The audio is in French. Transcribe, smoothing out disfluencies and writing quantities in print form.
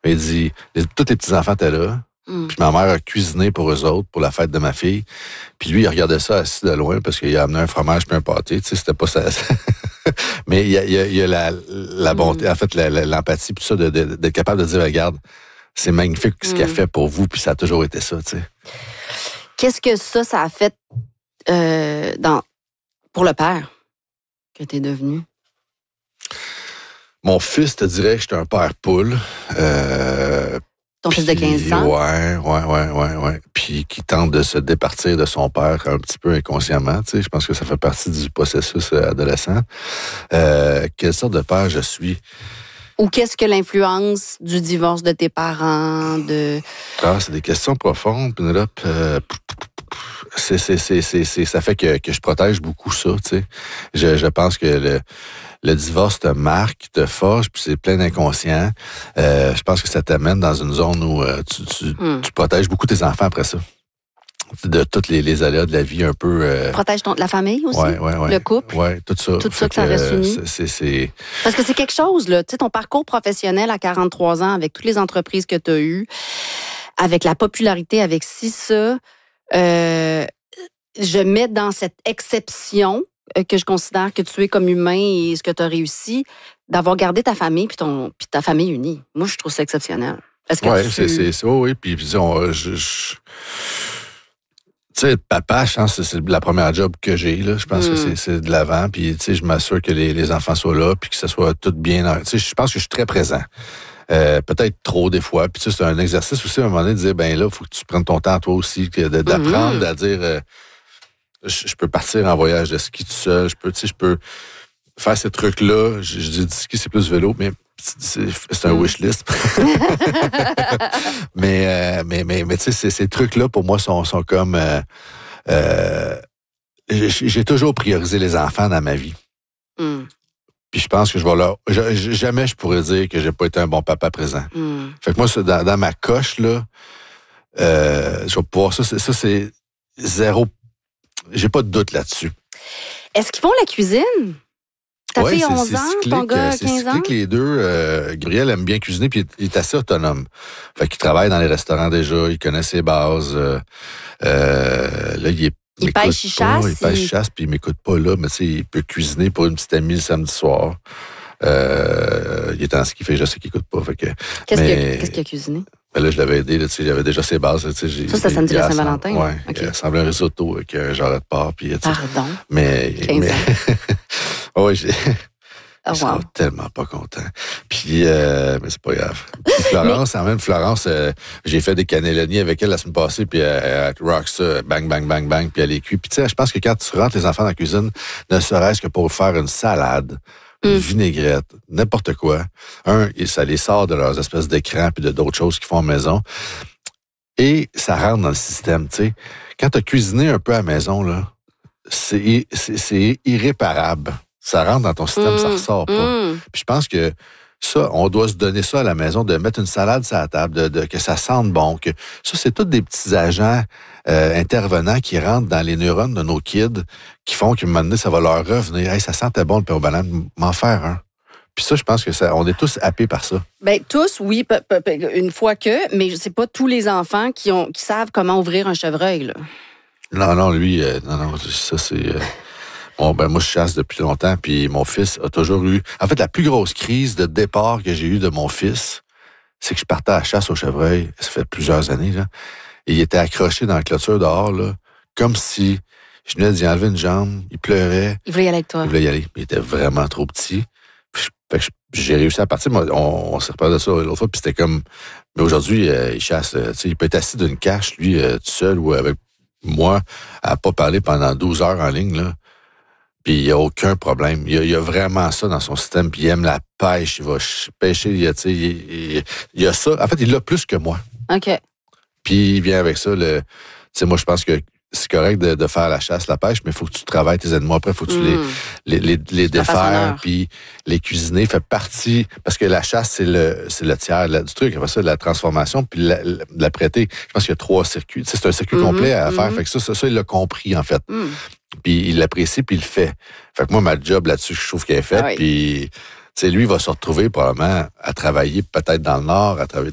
Mais il dit, tous les petits-enfants étaient là. Puis ma mère a cuisiné pour eux autres, pour la fête de ma fille. Puis lui, il regardait ça assis de loin parce qu'il a amené un fromage puis un pâté. Tu sais, c'était pas ça. Mais il y a la bonté, en fait, l'empathie, puis ça, d'être capable de dire, regarde, c'est magnifique ce qu'il a fait pour vous, puis ça a toujours été ça, tu sais. Qu'est-ce que ça a fait pour le père que t'es devenu? Mon fils te dirait que j'étais un père poule. Ton fils de 15 ans? Ouais. Puis qui tente de se départir de son père un petit peu inconsciemment. Tu sais, je pense que ça fait partie du processus adolescent. Quelle sorte de père je suis? Ou qu'est-ce que l'influence du divorce de tes parents? C'est des questions profondes, Pénélope. Ça fait que je protège beaucoup ça, tu sais. Je pense que le divorce te marque, te forge, puis c'est plein d'inconscients. Je pense que ça t'amène dans une zone où tu protèges beaucoup tes enfants après ça. De tous les aléas de la vie un peu... Protège la famille aussi? Ouais. Le couple? Oui, tout ça. Tout ça que ça reste uni? Parce que c'est quelque chose, là. Tu sais, ton parcours professionnel à 43 ans, avec toutes les entreprises que tu as eues, avec la popularité, avec ça, je mets dans cette exception que je considère que tu es comme humain et ce que tu as réussi, d'avoir gardé ta famille puis ta famille unie. Moi, je trouve ça exceptionnel. Oui, puis disons, tu sais, papa, je pense que c'est la première job que j'ai, là. Je pense que c'est de l'avant, puis tu sais, je m'assure que les enfants soient là, puis que ça soit tout bien. Tu sais, je pense que je suis très présent. Peut-être trop des fois. Puis tu sais, c'est un exercice aussi à un moment donné de dire, ben là, il faut que tu prennes ton temps toi aussi, d'apprendre à dire, je peux partir en voyage de ski tout seul, je peux faire ces trucs-là. Je dis du ski, c'est plus vélo, mais c'est un wish list. mais tu sais, ces trucs-là, pour moi, sont comme... j'ai toujours priorisé les enfants dans ma vie. Puis je pense que jamais je pourrais dire que j'ai pas été un bon papa présent. Fait que moi, dans ma coche, là, je vais pouvoir... Ça, c'est zéro... J'ai pas de doute là-dessus. Est-ce qu'ils font la cuisine? Ta fille 11 ans, ton gars 15 ans? Les deux. Gabriel aime bien cuisiner, puis il est assez autonome. Fait qu'il travaille dans les restaurants déjà, il connaît ses bases. Là, il pêche, il chasse, puis il m'écoute pas là, mais tu sais, il peut cuisiner pour une petite amie le samedi soir. Il est en ski, fait je sais qu'il écoute pas. Fait que, qu'est-ce qu'il a cuisiné? Ben là, je l'avais aidé, là, j'avais déjà ses bases. Ça samedi la Saint-Valentin? Oui, okay. Il assemblé un risotto avec un jarret de porc. Pardon? Mais oui, je suis tellement pas content. Puis, mais c'est pas grave. Puis Florence, j'ai fait des cannelloni avec elle la semaine passée, puis elle rock ça, bang, bang, bang, bang, puis elle est cuite. Puis tu sais, je pense que quand tu rentres les enfants dans la cuisine, ne serait-ce que pour faire une salade, une vinaigrette, n'importe quoi. Ça les sort de leurs espèces d'écrans puis de d'autres choses qu'ils font à la maison. Et ça rentre dans le système, tu sais. Quand tu as cuisiné un peu à la maison, là, c'est irréparable. Ça rentre dans ton système, ça ressort pas. Puis je pense que ça, on doit se donner ça à la maison, de mettre une salade sur la table, que ça sente bon. Que ça, c'est tous des petits agents intervenants qui rentrent dans les neurones de nos kids, qui font qu'à un moment donné, ça va leur revenir. Hey, ça sentait bon le pain aux bananes, m'en faire un. Puis ça, je pense que on est tous happés par ça. Bien, tous, oui, une fois que, mais c'est pas tous les enfants qui savent comment ouvrir un chevreuil, là. Non, lui, ça, c'est... moi, je chasse depuis longtemps, puis mon fils a toujours eu... En fait, la plus grosse crise de départ que j'ai eue de mon fils, c'est que je partais à la chasse au chevreuil, ça fait plusieurs années, là, et il était accroché dans la clôture dehors, là, comme si je venais d'y enlever une jambe, il pleurait. Il voulait y aller avec toi. Il voulait y aller, il était vraiment trop petit. Fait que j'ai réussi à partir, on s'est reparlé de ça l'autre fois, puis c'était comme... Mais aujourd'hui, il chasse, tu sais, il peut être assis d'une cache, lui, tout seul, ou avec moi, à pas parler pendant 12 heures en ligne, là. Puis il n'y a aucun problème. Il y a vraiment ça dans son système. Puis il aime la pêche. Il va pêcher. Il y a ça. En fait, il l'a plus que moi. OK. Puis il vient avec ça. Tu sais, moi, je pense que c'est correct de faire la chasse, la pêche, mais il faut que tu travailles tes animaux. Après, il faut que tu les défaire. Puis les cuisiner fait partie... Parce que la chasse, c'est le tiers du truc. Après ça, la transformation, puis la prêter. Je pense qu'il y a 3 circuits. Tu sais, c'est un circuit complet à faire. Fait que ça, il l'a compris, en fait. Puis il l'apprécie, puis il le fait. Fait que moi, ma job là-dessus, je trouve qu'elle est faite. Puis, tu sais, lui, il va se retrouver probablement à travailler peut-être dans le Nord, à travailler,